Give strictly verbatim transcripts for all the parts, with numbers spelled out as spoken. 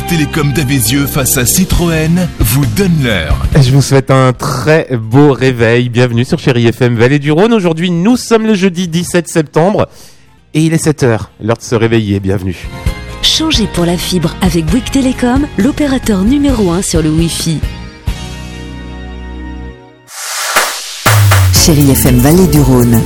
Bouygues Télécom d'Avézieux face à Citroën vous donne l'heure. Je vous souhaite un très beau réveil. Bienvenue sur Chérie F M Vallée du Rhône. Aujourd'hui, nous sommes le jeudi dix-sept septembre et il est sept heures. L'heure de se réveiller. Bienvenue. Changez pour la fibre avec Bouygues Télécom, l'opérateur numéro un sur le Wi-Fi. Chérie F M Vallée du Rhône.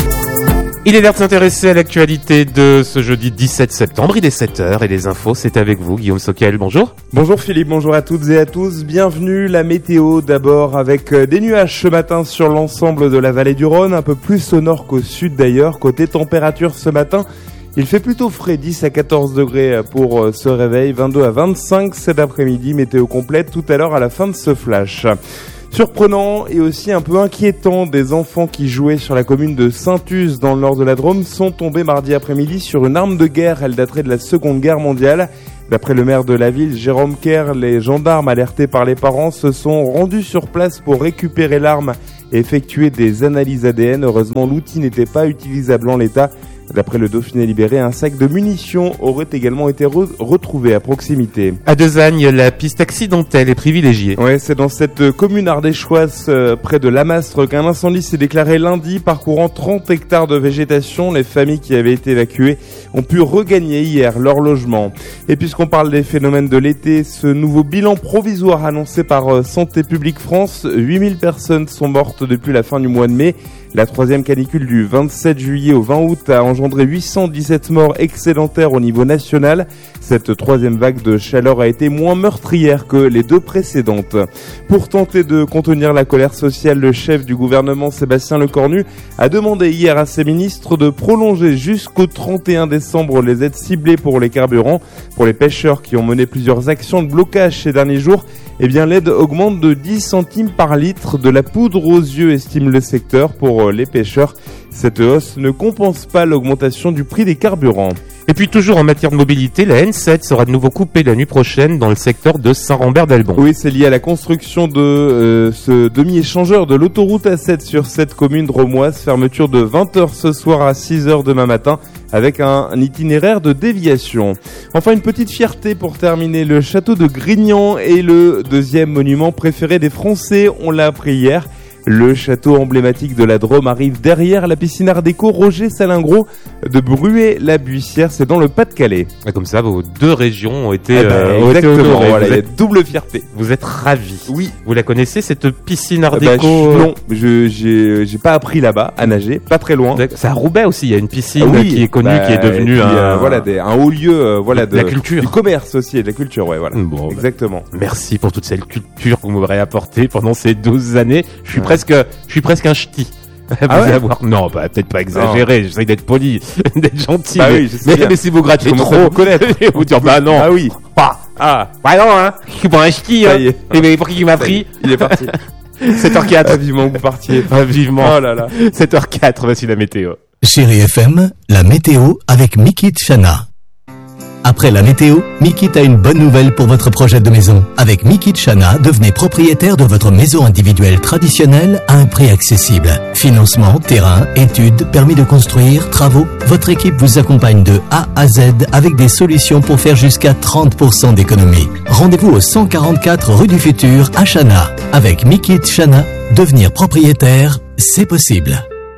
Il est l'heure de s'intéresser à l'actualité de ce jeudi dix-sept septembre. Il est sept heures et les infos, c'est avec vous, Guillaume Soquel. Bonjour. Bonjour Philippe, bonjour à toutes et à tous. Bienvenue, la météo d'abord avec des nuages ce matin sur l'ensemble de la vallée du Rhône, un peu plus au nord qu'au sud d'ailleurs. Côté température ce matin, il fait plutôt frais, dix à quatorze degrés pour ce réveil, vingt-deux à vingt-cinq cet après-midi. Météo complète tout à l'heure à la fin de ce flash. Surprenant et aussi un peu inquiétant, des enfants qui jouaient sur la commune de Saint-Uz dans le nord de la Drôme sont tombés mardi après-midi sur une arme de guerre. Elle daterait de la Seconde Guerre mondiale. D'après le maire de la ville, Jérôme Kerr, les gendarmes alertés par les parents se sont rendus sur place pour récupérer l'arme et effectuer des analyses A D N. Heureusement, l'outil n'était pas utilisable en l'état. D'après le Dauphiné libéré, un sac de munitions aurait également été re- retrouvé à proximité. À Desagne, la piste accidentelle est privilégiée. Ouais, c'est dans cette commune ardéchoise, euh, près de Lamastre, qu'un incendie s'est déclaré lundi, parcourant trente hectares de végétation. Les familles qui avaient été évacuées ont pu regagner hier leur logement. Et puisqu'on parle des phénomènes de l'été, ce nouveau bilan provisoire annoncé par euh, Santé publique France, huit mille personnes sont mortes depuis la fin du mois de mai. La troisième canicule du vingt-sept juillet au vingt août a engendré huit cent dix-sept morts excédentaires au niveau national. Cette troisième vague de chaleur a été moins meurtrière que les deux précédentes. Pour tenter de contenir la colère sociale, le chef du gouvernement, Sébastien Lecornu, a demandé hier à ses ministres de prolonger jusqu'au trente et un décembre les aides ciblées pour les carburants. Pour les pêcheurs qui ont mené plusieurs actions de blocage ces derniers jours, eh bien l'aide augmente de dix centimes par litre. De la poudre aux yeux, estime le secteur. Pour les pêcheurs, cette hausse ne compense pas l'augmentation du prix des carburants. Et puis toujours en matière de mobilité, la N sept sera de nouveau coupée la nuit prochaine dans le secteur de Saint-Rambert-d'Albon. Oui, c'est lié à la construction de euh, ce demi-échangeur de l'autoroute A sept sur cette commune drômoise. Fermeture de vingt heures ce soir à six heures demain matin avec un, un itinéraire de déviation. Enfin, une petite fierté pour terminer. Le château de Grignan est le deuxième monument préféré des Français. On l'a appris hier. Le château emblématique de la Drôme arrive derrière la piscine art déco Roger Salingro de Bruay-la-Buissière, c'est dans le Pas-de-Calais. Et comme ça, vos deux régions ont été, eh ben, euh, ont été exactement, honorées. Voilà, vous il y a êtes, double fierté. Vous êtes ravis. Oui. Vous la connaissez, cette piscine art Eh ben, déco? je, non, je, j'ai, j'ai pas appris là-bas à nager, pas très loin. C'est à Roubaix aussi, il y a une piscine Ah oui, qui est connue, bah, qui est devenue puis, un, euh, voilà, des, un haut lieu, euh, voilà, de, de la culture. Du commerce aussi et de la culture, ouais, voilà. Bon, exactement. Bah, merci pour toute cette culture que vous m'aurez apportée pendant ces douze années. Je suis ouais. presque, je suis presque un ch'ti. Ah ouais avoir... Non, bah, peut-être pas exagéré, j'essaie d'être poli, d'être gentil. Bah mais, oui, je sais mais, bien. mais si vous grattez Comment trop, vous connaître vous dire bah non. Ah oui. Ah, ah, bah non, hein. Je suis pas un ch'ti, hein. Et mais pour qui il m'a pris? Il est parti. sept heures quatre. Ah, vivement que vous partiez. Ah, vivement. Oh là là. sept heures quatre, voici la météo. Chérie F M, la météo avec Mikit Chana. Après la météo, Mikit a une bonne nouvelle pour votre projet de maison. Avec Mikit Chana, devenez propriétaire de votre maison individuelle traditionnelle à un prix accessible. Financement, terrain, études, permis de construire, travaux. Votre équipe vous accompagne de A à Z avec des solutions pour faire jusqu'à trente pour cent d'économie. Rendez-vous au cent quarante-quatre rue du Futur à Chana. Avec Mikit Chana, devenir propriétaire, c'est possible.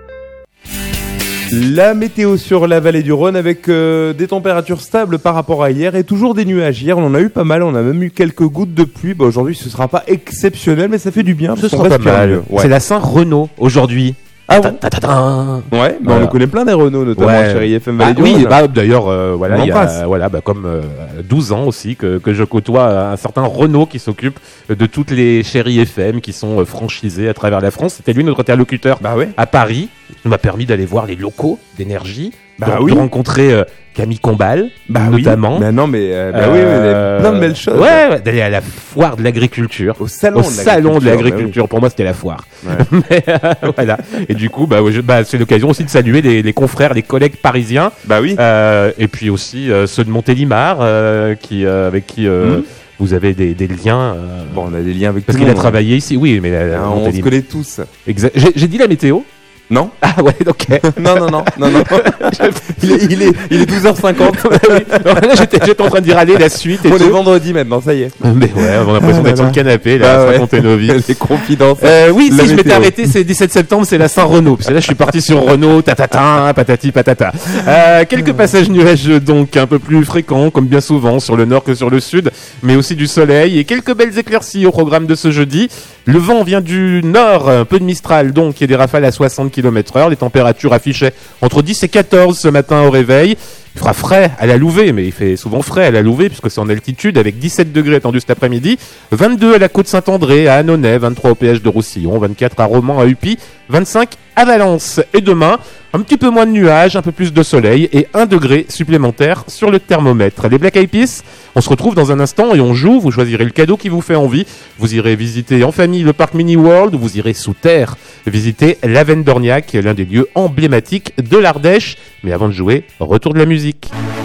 La météo sur la vallée du Rhône avec euh, des températures stables par rapport à hier et toujours des nuages. Hier, on en a eu pas mal, on a même eu quelques gouttes de pluie. Bah, aujourd'hui, ce sera pas exceptionnel, mais ça fait du bien. Ce sera pas mal. Ouais. C'est la Saint-Renaud aujourd'hui. Ah bon ouais, bah voilà. On connaît plein des Renault, notamment ouais. Chérie F M Vallée ah, du oui, Rhône. Bah, d'ailleurs, euh, voilà, il y a, voilà, bah, comme euh, douze ans aussi que, que je côtoie un certain Renault qui s'occupe de toutes les Chérie F M qui sont euh, franchisées à travers la France. C'était lui notre interlocuteur bah ouais. à Paris. Ça m'a permis d'aller voir les locaux d'énergie, bah de, oui. de rencontrer euh, Camille Combal, bah notamment. Oui. Bah non, mais euh, bah euh, oui, oui, plein de belles choses. Ouais, ouais, d'aller à la foire de l'agriculture, au salon, au de, salon l'agriculture, de l'agriculture. Bah oui. Pour moi, c'était la foire. Ouais. mais, euh, voilà. Et du coup, bah, je, bah, c'est l'occasion aussi de saluer les, les confrères, les collègues parisiens. Bah oui. Euh, et puis aussi euh, ceux de Montélimar, euh, qui, euh, avec qui. Euh, mmh. Vous avez des, des liens. Euh, bon, on a des liens avec parce tout le monde. Parce qu'il a hein. travaillé ici, oui, mais ah, on se connaît tous. Exact. J'ai, j'ai dit la météo. Non? Ah ouais, ok. non, non, non, non, non. il, est, il, est, il est douze heures cinquante. Oui. Alors là, j'étais, j'étais en train de dire, allez, la suite. Et on tout. est vendredi maintenant, ça y est. Mais ouais, on a l'impression ah, d'être sur le canapé, là, à ouais. raconter nos vies. Les confidences. Euh, oui, si je m'étais arrêté, c'est dix-sept septembre, c'est la Saint-Renaud. Parce que là, je suis parti sur Renault, tatata, patati, patata. Euh, quelques passages nuages, donc, un peu plus fréquents, comme bien souvent, sur le nord que sur le sud, mais aussi du soleil et quelques belles éclaircies au programme de ce jeudi. Le vent vient du nord, un peu de Mistral, donc, et des rafales à soixante kilomètres heure. Les températures affichaient entre dix et quatorze ce matin au réveil. Il fera frais à la Louvet, mais il fait souvent frais à la Louvet puisque c'est en altitude avec dix-sept degrés attendus cet après-midi, vingt-deux à la Côte-Saint-André, à Annonay, vingt-trois au péage de Roussillon, vingt-quatre à Romans, à Uppy, vingt-cinq à Valence. Et demain, un petit peu moins de nuages, un peu plus de soleil et un degré supplémentaire sur le thermomètre. Les Black Eyed Peas, on se retrouve dans un instant et on joue. Vous choisirez le cadeau qui vous fait envie. Vous irez visiter en famille le parc Mini World ou vous irez sous terre visiter l'Avendorniac, l'un des lieux emblématiques de l'Ardèche. Mais avant de jouer, retour de la musique.